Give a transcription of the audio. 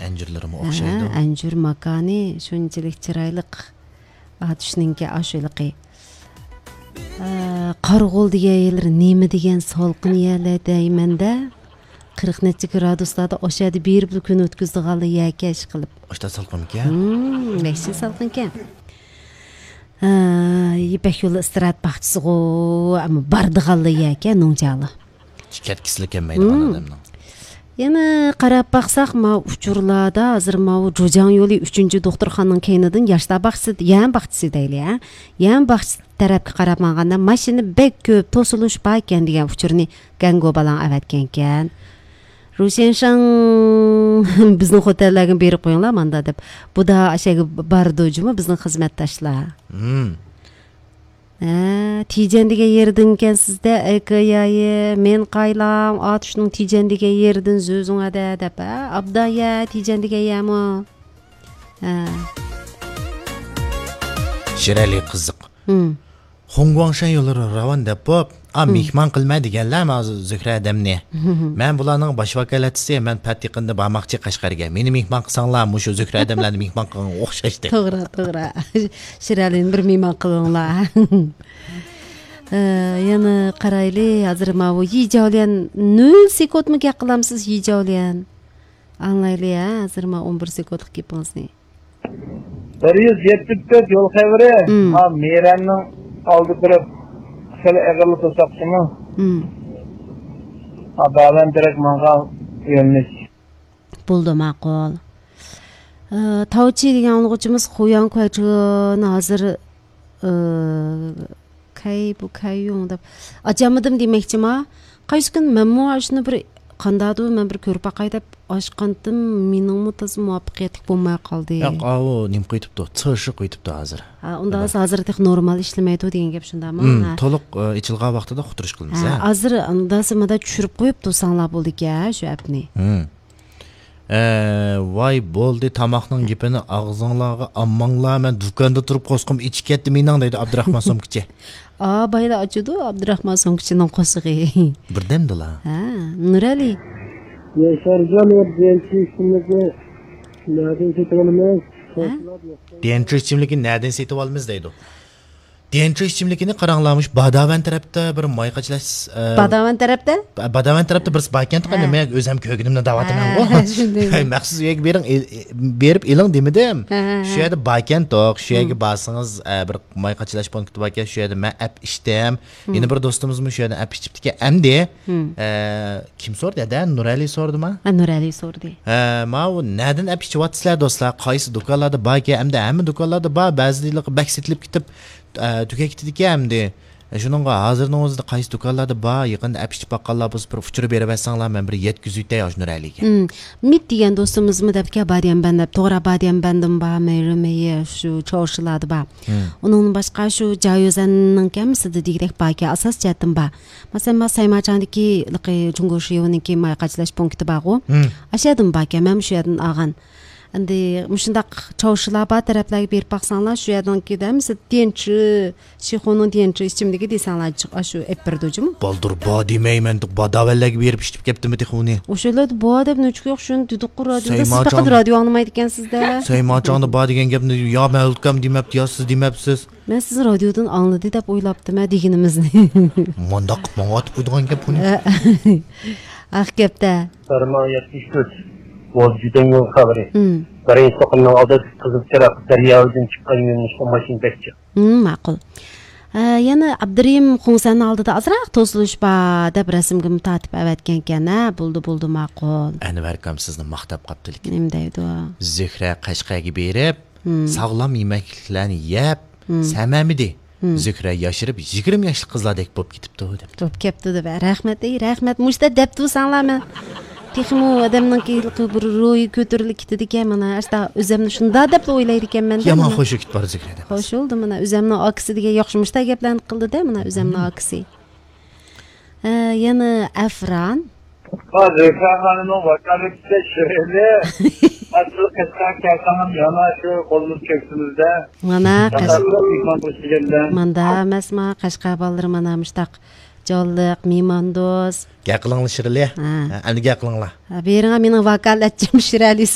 Anjurlarımı okşaydı. Anjur makani şunchalik chiroyliq. Atishninki ashulqi. Qarg'ul degan yerlar nima degan so'lqin yerlar deymanda 40 necha graduslarda o'shada berib kun o'tkazdiganlar yakash qilib. Oshda salqinkan? Vahshiy salqinkan. Ipak yo'li istirohat baxchisiga ammo bardiganlar yakan nonjali. Ketkislik kelmaydigan odamning. Yana qarab baqsaq, ma uchurlarda hozir ma Jo'jan yo'li 3-doktorxonaning keynidan yoshlar baxchisi, yan baxchisi deyli, ha. Yan baxchisi tarafga qarab manganda mashina bek ko'p to'silish bor ekan degan uchurni gango balan avatgan ekan. Rusenshan bizning hotellarga berib qo'yinglar manda deb. Bu da ashaga bardojimi bizning xizmatdoshlar. Tijen degan yerdan ekan sizda akayayi men qaylam atishning tijen degan yerdan so'zingada deb abdaya tijen degan yami Shirali qiziq. Hongguangshan yo'llari ravan deb bo'p, mehmon qilma deganlar hozir Zuhra adamni. Men bularning bosh vakolatchisi, men Patiqinda bormoqchi Qashqarga. Meni mehmon qilsanglar, mushu Zuhra adamlarni mehmon qilgan o'xshashdi. To'g'ri. Shiralini bir mehmon qilinglar. Yana qarayli, hozir ma bu yijolyan 0 sekundmi gap qilamsiz yijolyan. Anglayli, hozir ma 11 sekundlik gapingizni. 174 yo'l xavri, Meranning oldi turib sal eg'irlik to'saqchimi? Balan direkt mangal yo'lnish. Bo'ldi, ma'qul. Tavchi degan o'quvchimiz Xo'yan Qo'ychini hozir bu kayyung deb ajamidim demoqchima. Qaysi kun men shuni bir qandadu men bir ko'rib baqay deb oshqandim, mening mutaz muvaffaqiyatli bo'lmay qoldi. Yo'q, u nim qo'yibdi, chishi qo'yibdi hozir. Unda hozir tex normal ishlamaydi degan gap shundami? To'liq ichilgan vaqtida xutirish qilamiz. Hozir unda simada tushirib qo'yib tursanlar bo'ldi-ku, shu appni. Voy bo'ldi, tamoqning gapini og'zinglarga ammanglar, men do'konda turib qo'sqim ichib ketdi mening deydi Abdurahmon Somkichi. Bayda ochdi Abdurahmon Somkichining qo'sig'i. Birdamdilar. Nurali. Yaşarcan ve gençlik isimlikle nereden setip alınmaz? Gençlik isimlikini nereden setip alınmaz deydi. Gençlik isimlikini qaranglamış Badavan tarafda bir mayqachilash. Badavan tarafda? Badavan tarafda bir Baykent qani men o'zim ko'gimdan da'vatimman go. Maxsus yo'q berib eling demidim. Shu yerda Baykent to'q, shu yerga borsangiz bir mayqachilash punkti bor ekan, shu yerda men app ishdim. Yana bir do'stimizmi shu yerda app ichibdi ekan. Endi kim so'rdi? Nurali so'rdimi? Nurali so'rdi. Ma u nereden app ichyapsizlar do'stlar? Qaysi do'konlarda bor ekan? Hamda hamma do'konlarda bor, ba'zilari baksitlib ketib tüke gittik endi. Shuningga hozirning o'zida qaysi do'konlarda bor, yaqinda app ichib baqqanlar bo'lsa bir uchirib berib men bir yetkizib yosh Nuraliga. Mit degan do'stimizmi debka badiyam ben deb, to'g'ri badiyam bendim ba, meyrimiye shu cho'shiladi ba. Uning boshqa shu Jayozanning kamsidi degidek baki asos jatim ba. Masalan, men Saymachandagi Jungoshiyoninki mayqachilash punkti bor-ku. Ashadim baki, men shu yerdan olgan. Endi mushundaq cho'shilar bor taraflarga berib baqsanglar, shu yerdan kedamiz, tenchi, Shixoning tenchi ichimdagi desanglar, shu eppirdojimi? Baldur bo demayman, badavallarga berib ishib ketdimi texuni. O'shalar bo deb nechuk yo'q, shuni duduq radioda siz faqat radio anglamaydi ekansizda. Saymachonda bo degan gapni yo men o'lkam demabdi, yo siz demabsiz. Men siz radiodan angladi deb o'ylabdim deganimizni. Mondaq mong'at qo'ydigan gap buni. Gapda. Sarma 74 Vozcudan yol xabari. Birinchi to'qimning oldida qizil chiroq daryodan chiqqan yo'nalishda mashina bekchi. Ma'qul. Yana Abdurim Xonsan oldida azroq to'silish bor deb rasmga mutatib avatgan ekan. Bo'ldi ma'qul. Anvarkam sizni maqtab qaptilik. Nima deydi? Zuhra Qashqarga berib, sog'lom yemeklarni yeb, samamidi. Zuhra yashirib 20 yoshli qizlardek bo'lib ketibdi deb. Bo'lib ketdi deb. Rahmat. Mushta deb tursanlarmi? Texmo adamning bir ro'yi ko'tarilib ketdi ekan, mana asta o'zimni shunda deb o'ylaydi ekanman. Yomon xo'sh ketib bor Zuhra. Xo'sh oldi, mana o'zimning aksi degan yo'qshimishda gaplarni qildi-da, mana o'zimning aksi. Yana Afran. Zuhra xonimning vakolatchisi shöyle. Asli qisqa kaltamim yana shu qo'limiz ko'ksimizda. Manda emasma, Qashqar bolalar mana mushtaq Jolliq, mehmondo'st. Gap qilinglar Shirali. Endi gap qilinglar. Bering mening vakolatchim Shirali